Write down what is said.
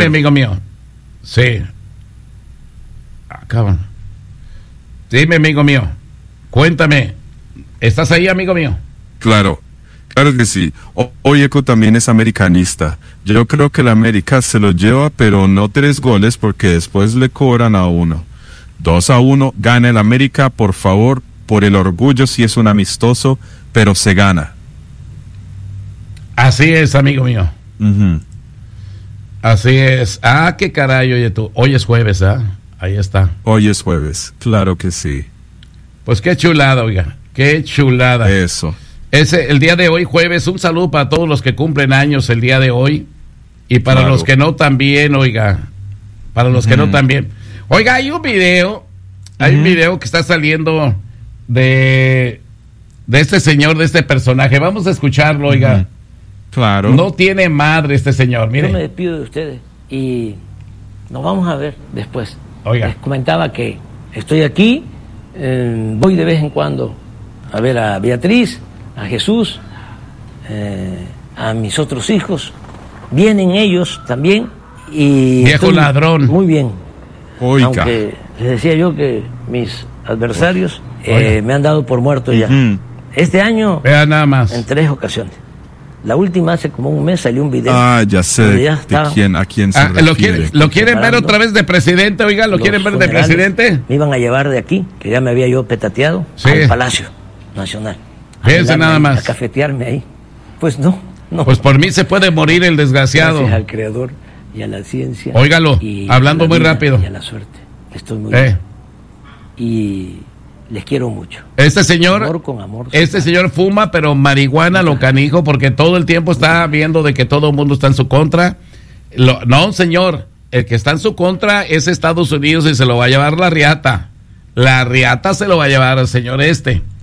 Dime, amigo mío. Sí. Acaban. Dime, amigo mío. Cuéntame. ¿Estás ahí, amigo mío? Claro que sí. Oyeco también es americanista. Yo creo que la América se lo lleva, pero no 3 goles porque después le cobran a 1. 2-1, gana el América, por favor, por el orgullo, si es un amistoso, pero se gana. Así es, amigo mío. Uh-huh. Así es. Ah, qué caray, oye tú. Hoy es jueves, ¿ah? Ahí está. Hoy es jueves, claro que sí. Pues qué chulada, oiga. Qué chulada. Eso. El día de hoy, jueves, un saludo para todos los que cumplen años el día de hoy. Y para los que no también, oiga. Para los que no también. Oiga, hay un video que está saliendo de este señor, de este personaje. Vamos a escucharlo, oiga. Claro. No tiene madre este señor, mire. Yo me despido de ustedes y nos vamos a ver después. Oiga. Les comentaba que estoy aquí, voy de vez en cuando a ver a Beatriz, a Jesús, a mis otros hijos. Vienen ellos también y... Viejo ladrón. Muy bien. Oiga. Aunque les decía yo que mis adversarios me han dado por muerto ya. Este año, vea nada más. en 3 ocasiones. La última, hace como un mes, salió un video. Ah, ya sé a quién se refiere. ¿Lo quieren ver otra vez de presidente, oiga? ¿Lo quieren ver de presidente? Me iban a llevar de aquí, que ya me había yo petateado, al Palacio Nacional. Fíjense nada más. A cafetearme ahí. Pues no. Pues por mí se puede morir el desgraciado. Gracias al Creador y a la ciencia. Óigalo, hablando muy rápido. Y a la suerte. Estoy muy bien. Y les quiero mucho. Este señor, amor con amor. Señor fuma, pero marihuana lo canijo, porque todo el tiempo está viendo de que todo el mundo está en su contra. No, señor, el que está en su contra es Estados Unidos y se lo va a llevar la riata. La riata se lo va a llevar al señor este.